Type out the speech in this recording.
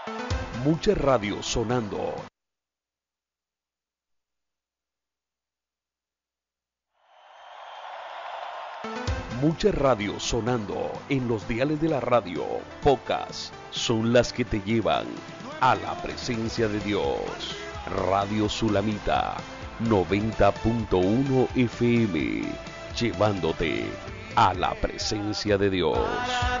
Mucha radio sonando. Mucha radio sonando en los diales de la radio. Pocas son las que te llevan a la presencia de Dios. Radio Sulamita 90.1 FM, llevándote a la presencia de Dios.